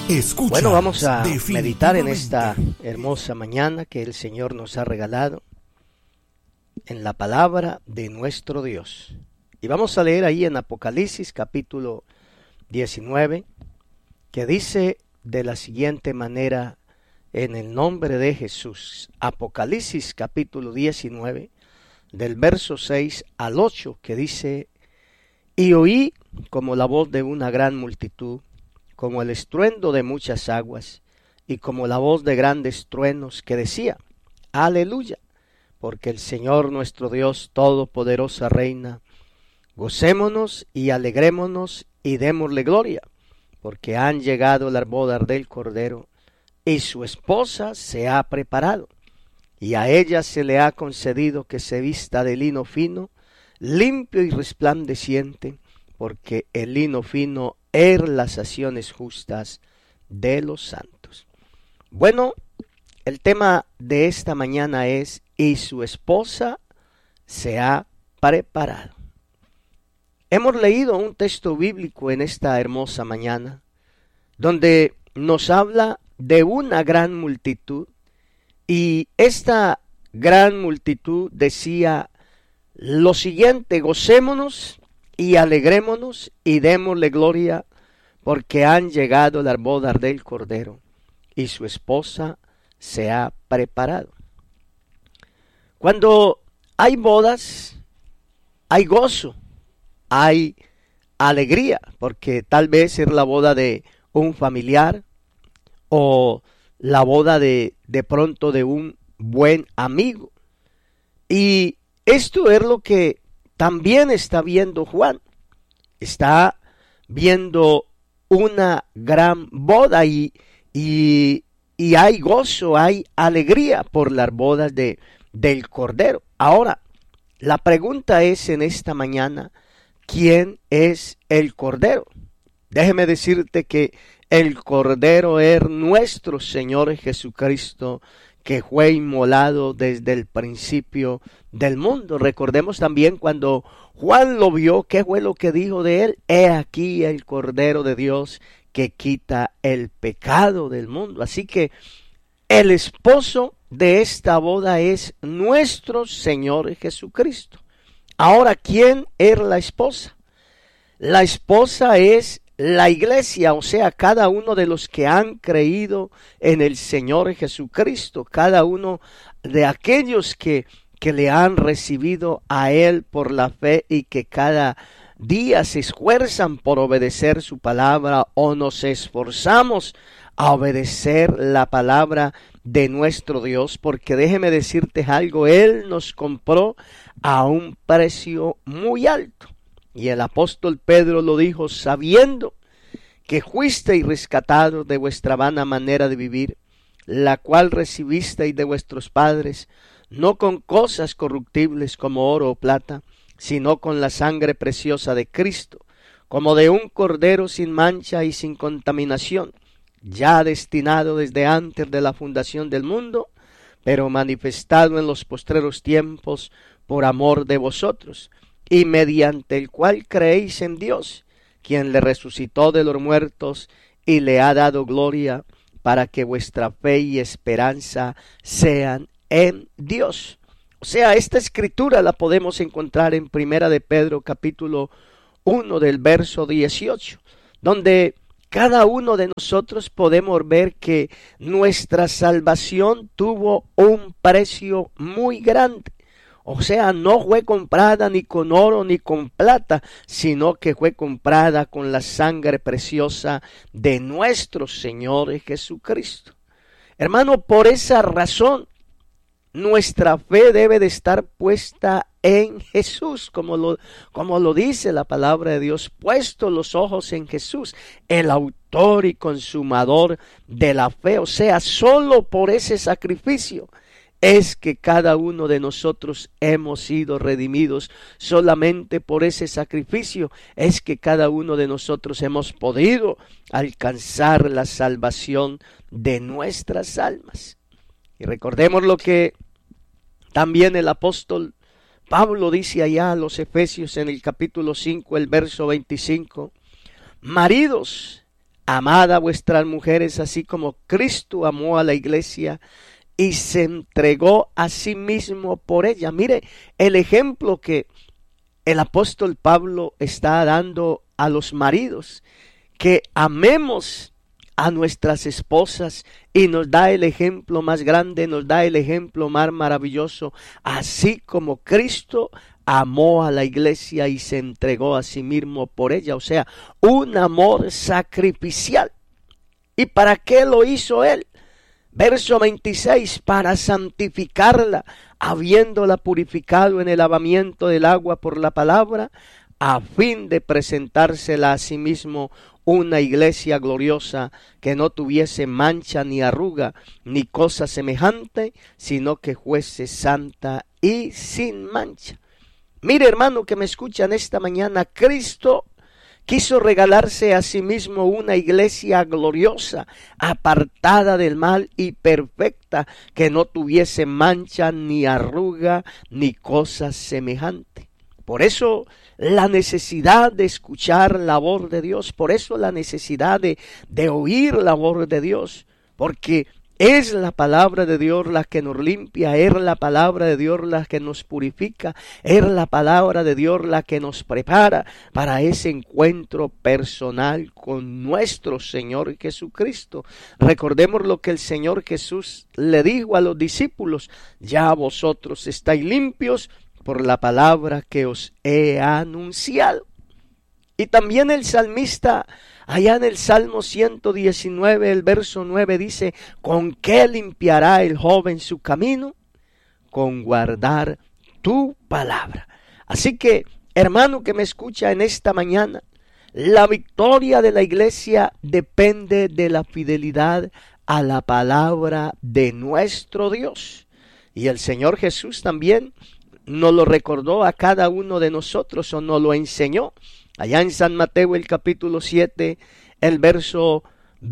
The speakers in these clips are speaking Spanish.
Escuchas, Bueno, vamos a meditar en definitivamente. esta hermosa mañana que el Señor nos ha regalado en la palabra de nuestro Dios. Y vamos a leer ahí en Apocalipsis capítulo 19, que dice de la siguiente manera, en el nombre de Jesús. Apocalipsis capítulo 19, del verso 6 al 8, que dice: Y oí como la voz de una gran multitud, como el estruendo de muchas aguas, y como la voz de grandes truenos, que decía: Aleluya, porque el Señor nuestro Dios Todopoderoso reina. Gocémonos y alegrémonos y démosle gloria, porque han llegado las bodas del Cordero, y su esposa se ha preparado, y a ella se le ha concedido que se vista de lino fino, limpio y resplandeciente, porque el lino fino es las acciones justas de los santos. Bueno, el tema de esta mañana es: y su esposa se ha preparado. Hemos leído un texto bíblico en esta hermosa mañana, donde nos habla de una gran multitud, y esta gran multitud decía lo siguiente: gocémonos y alegrémonos y démosle gloria, porque han llegado las bodas del Cordero, y su esposa se ha preparado. Cuando hay bodas, hay gozo, hay alegría, porque tal vez es la boda de un familiar, o la boda de pronto de un buen amigo. Y esto es lo que también está viendo Juan. Está viendo una gran boda, y hay gozo, hay alegría por las bodas del Cordero. Ahora, la pregunta es en esta mañana: ¿quién es el Cordero? Déjeme decirte que el Cordero es nuestro Señor Jesucristo, que fue inmolado desde el principio del mundo. Recordemos también cuando Juan lo vio, ¿qué fue lo que dijo de él? He aquí el Cordero de Dios que quita el pecado del mundo. Así que el esposo de esta boda es nuestro Señor Jesucristo. Ahora, ¿quién es la esposa? La esposa es la iglesia, o sea, cada uno de los que han creído en el Señor Jesucristo, cada uno de aquellos que le han recibido a Él por la fe, y que cada día se esfuerzan por obedecer su palabra, o nos esforzamos a obedecer la palabra de nuestro Dios, porque déjeme decirte algo: Él nos compró a un precio muy alto. Y el apóstol Pedro lo dijo: sabiendo que fuisteis rescatados de vuestra vana manera de vivir, la cual recibisteis de vuestros padres, no con cosas corruptibles como oro o plata, sino con la sangre preciosa de Cristo, como de un cordero sin mancha y sin contaminación, ya destinado desde antes de la fundación del mundo, pero manifestado en los postreros tiempos por amor de vosotros, y mediante el cual creéis en Dios, quien le resucitó de los muertos y le ha dado gloria, para que vuestra fe y esperanza sean en Dios. O sea, esta escritura la podemos encontrar en Primera de Pedro capítulo 1 del verso 18, donde cada uno de nosotros podemos ver que nuestra salvación tuvo un precio muy grande. O sea, no fue comprada ni con oro ni con plata, sino que fue comprada con la sangre preciosa de nuestro Señor Jesucristo. Hermano, por esa razón, nuestra fe debe de estar puesta en Jesús, como lo dice la palabra de Dios: puesto los ojos en Jesús, el autor y consumador de la fe. O sea, solo por ese sacrificio es que cada uno de nosotros hemos sido redimidos. Solamente por ese sacrificio es que cada uno de nosotros hemos podido alcanzar la salvación de nuestras almas. Y recordemos lo que también el apóstol Pablo dice allá a los Efesios en el capítulo 5, el verso 25: maridos, amad a vuestras mujeres así como Cristo amó a la iglesia y se entregó a sí mismo por ella. Mire el ejemplo que el apóstol Pablo está dando a los maridos, que amemos a nuestras esposas, y nos da el ejemplo más grande, nos da el ejemplo más maravilloso, así como Cristo amó a la iglesia y se entregó a sí mismo por ella, o sea, un amor sacrificial. ¿Y para qué lo hizo él? Verso 26, para santificarla, habiéndola purificado en el lavamiento del agua por la palabra, a fin de presentársela a sí mismo una iglesia gloriosa, que no tuviese mancha ni arruga ni cosa semejante, sino que fuese santa y sin mancha. Mire, hermano que me escuchan esta mañana, Cristo quiso regalarse a sí mismo una iglesia gloriosa, apartada del mal y perfecta, que no tuviese mancha ni arruga ni cosa semejante. Por eso la necesidad de escuchar la voz de Dios, por eso la necesidad de oír la voz de Dios, porque es la palabra de Dios la que nos limpia, es la palabra de Dios la que nos purifica, es la palabra de Dios la que nos prepara para ese encuentro personal con nuestro Señor Jesucristo. Recordemos lo que el Señor Jesús le dijo a los discípulos: ya vosotros estáis limpios por la palabra que os he anunciado. Y también el salmista, allá en el Salmo 119, el verso 9 dice: ¿con qué limpiará el joven su camino? Con guardar tu palabra. Así que, hermano que me escucha en esta mañana, la victoria de la iglesia depende de la fidelidad a la palabra de nuestro Dios. Y el Señor Jesús también nos lo recordó a cada uno de nosotros, o nos lo enseñó. Allá en San Mateo el capítulo 7, el verso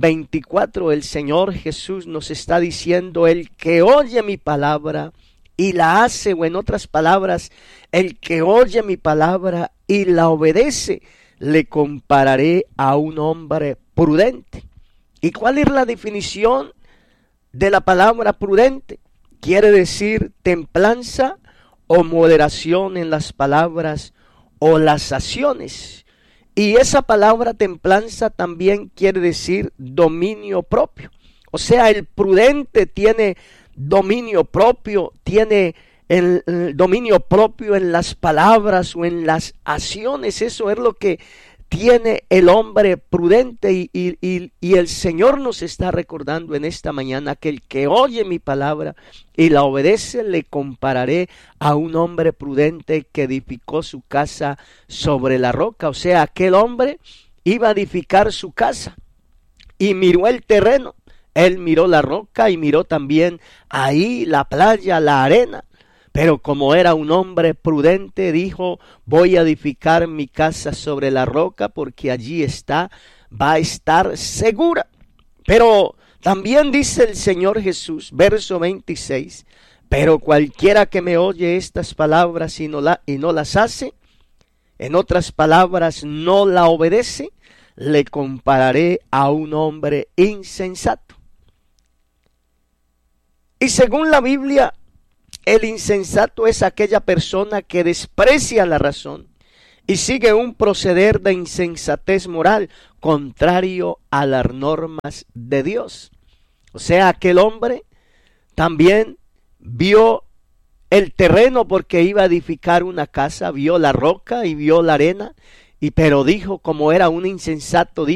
24, el Señor Jesús nos está diciendo: el que oye mi palabra y la hace, o en otras palabras, el que oye mi palabra y la obedece, le compararé a un hombre prudente. ¿Y cuál es la definición de la palabra prudente? Quiere decir templanza o moderación en las palabras o las acciones. Y esa palabra templanza también quiere decir dominio propio. O sea, el prudente tiene dominio propio, tiene el dominio propio en las palabras o en las acciones. Eso es lo que tiene el hombre prudente, y el Señor nos está recordando en esta mañana que el que oye mi palabra y la obedece, le compararé a un hombre prudente que edificó su casa sobre la roca. O sea, aquel hombre iba a edificar su casa y miró el terreno, él miró la roca y miró también ahí la playa, la arena. Pero como era un hombre prudente, dijo: voy a edificar mi casa sobre la roca, porque allí va a estar segura. Pero también dice el Señor Jesús, verso 26, pero cualquiera que me oye estas palabras y no las hace, en otras palabras, no la obedece, le compararé a un hombre insensato. Y según la Biblia, el insensato es aquella persona que desprecia la razón y sigue un proceder de insensatez moral contrario a las normas de Dios. O sea, aquel hombre también vio el terreno porque iba a edificar una casa, vio la roca y vio la arena, pero dijo, como era un insensato,